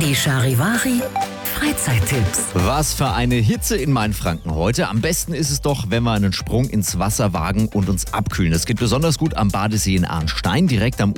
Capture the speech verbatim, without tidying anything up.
Die Charivari Freizeittipps. Was für eine Hitze in Mainfranken heute. Am besten ist es doch, wenn wir einen Sprung ins Wasser wagen und uns abkühlen. Das geht besonders gut am Badesee in Arnstein, direkt am